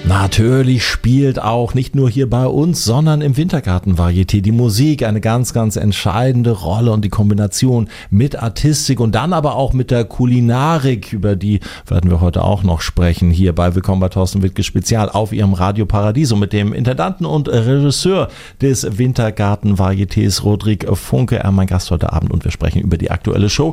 Natürlich spielt auch nicht nur hier bei uns, sondern im Wintergarten-Varieté die Musik eine ganz, ganz entscheidende Rolle und die Kombination mit Artistik und dann aber auch mit der Kulinarik, über die werden wir heute auch noch sprechen, hier bei Willkommen bei Thorsten Wittke Spezial auf Ihrem Radio Paradiso mit dem Intendanten und Regisseur des Wintergarten-Varietés, Rodrik Funke, er mein Gast heute Abend und wir sprechen über die aktuelle Show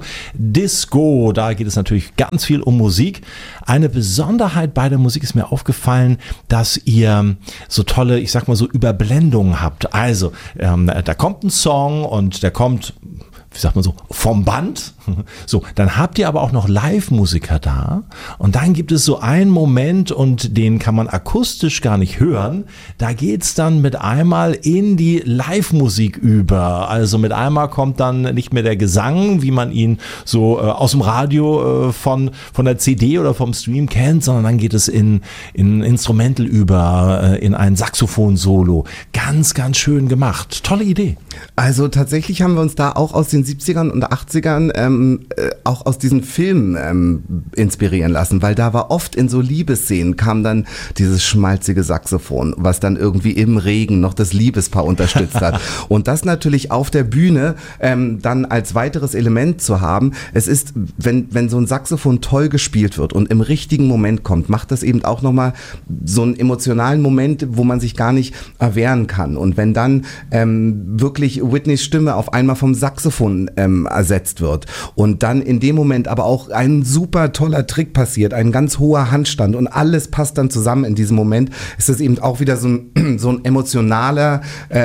Disco. Da geht es natürlich ganz viel um Musik. Eine Besonderheit bei der Musik ist mir aufgefallen, dass ihr so tolle, ich sag mal so Überblendungen habt. Also, da kommt ein Song und der kommt, wie sagt man so, vom Band. So, dann habt ihr aber auch noch Live-Musiker da und dann gibt es so einen Moment und den kann man akustisch gar nicht hören. Da geht's dann mit einmal in die Live-Musik über. Also mit einmal kommt dann nicht mehr der Gesang, wie man ihn so aus dem Radio von der CD oder vom Stream kennt, sondern dann geht es in Instrumental über, in ein Saxophon-Solo. Ganz, ganz schön gemacht. Tolle Idee. Also tatsächlich haben wir uns da auch aus den 70ern und 80ern auch aus diesen Filmen inspirieren lassen, weil da war oft in so Liebesszenen kam dann dieses schmalzige Saxophon, was dann irgendwie im Regen noch das Liebespaar unterstützt hat. Und das natürlich auf der Bühne dann als weiteres Element zu haben. Es ist, wenn so ein Saxophon toll gespielt wird und im richtigen Moment kommt, macht das eben auch nochmal so einen emotionalen Moment, wo man sich gar nicht erwehren kann. Und wenn dann wirklich Whitneys Stimme auf einmal vom Saxophon ersetzt wird und dann in dem Moment aber auch ein super toller Trick passiert, ein ganz hoher Handstand und alles passt dann zusammen in diesem Moment, ist das eben auch wieder so ein emotionaler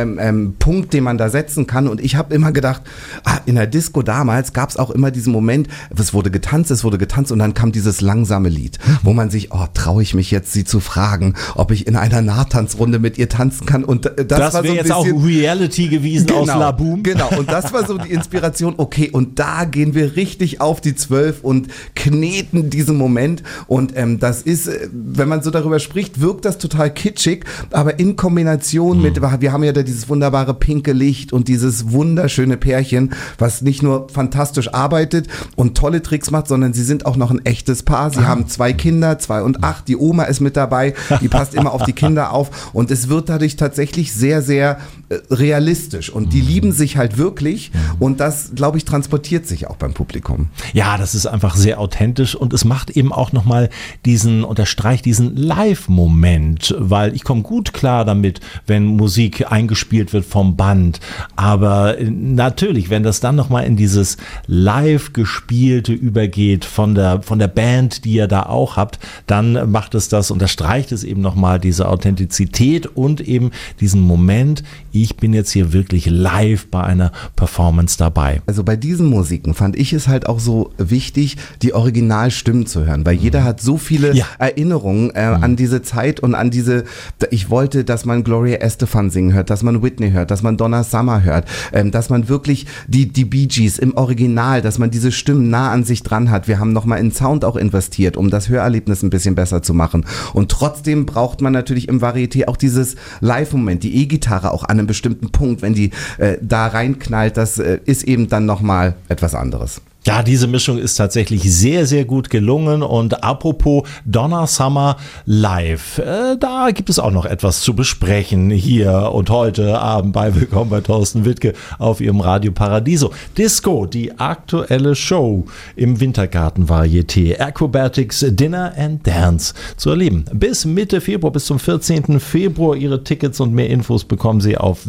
Punkt, den man da setzen kann. Und ich habe immer gedacht, in der Disco damals gab es auch immer diesen Moment, es wurde getanzt und dann kam dieses langsame Lied, wo man sich, traue ich mich jetzt, sie zu fragen, ob ich in einer Nahtanzrunde mit ihr tanzen kann. Und das war so ein jetzt bisschen auch Reality gewesen aus La Boom. Genau, und das war so die Inspiration, okay, und da gehen wir richtig auf die 12 und kneten diesen Moment und das ist, wenn man so darüber spricht, wirkt das total kitschig, aber in Kombination mit, wir haben ja da dieses wunderbare pinke Licht und dieses wunderschöne Pärchen, was nicht nur fantastisch arbeitet und tolle Tricks macht, sondern sie sind auch noch ein echtes Paar. Sie haben 2 Kinder, 2 und 8, die Oma ist mit dabei, die passt immer auf die Kinder auf und es wird dadurch tatsächlich sehr, sehr realistisch und die lieben sich halt wirklich und das, glaube ich, transportiert sich auch beim Publikum. Ja, das ist einfach sehr authentisch und es macht eben auch nochmal unterstreicht diesen Live-Moment, weil ich komme gut klar damit, wenn Musik eingespielt wird vom Band, aber natürlich, wenn das dann nochmal in dieses Live-Gespielte übergeht von der Band, die ihr da auch habt, dann unterstreicht es eben nochmal diese Authentizität und eben diesen Moment, ich bin jetzt hier wirklich live bei einer Performance dabei. Also bei diesen Musiken fand ich es halt auch so wichtig, die Originalstimmen zu hören, weil jeder hat so viele Erinnerungen an diese Zeit und an ich wollte, dass man Gloria Estefan singen hört, dass man Whitney hört, dass man Donna Summer hört, dass man wirklich die Bee Gees im Original, dass man diese Stimmen nah an sich dran hat. Wir haben nochmal in Sound auch investiert, um das Hörerlebnis ein bisschen besser zu machen. Und trotzdem braucht man natürlich im Varieté auch dieses Live-Moment, die E-Gitarre auch an einem bestimmten Punkt, wenn die da reinknallt, das ist eben dann nochmal etwas anderes. Ja, diese Mischung ist tatsächlich sehr, sehr gut gelungen und apropos Donna Summer live, da gibt es auch noch etwas zu besprechen hier und heute Abend bei Willkommen bei Thorsten Wittke auf Ihrem Radio Paradiso. Disco, die aktuelle Show im Wintergarten-Varieté, Acrobatics Dinner and Dance zu erleben. Bis Mitte Februar, bis zum 14. Februar. Ihre Tickets und mehr Infos bekommen Sie auf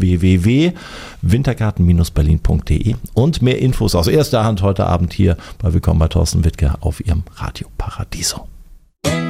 www.wintergarten-berlin.de und mehr Infos aus erster Hand heute Abend hier bei Willkommen bei Thorsten Wittke auf Ihrem Radio Paradiso.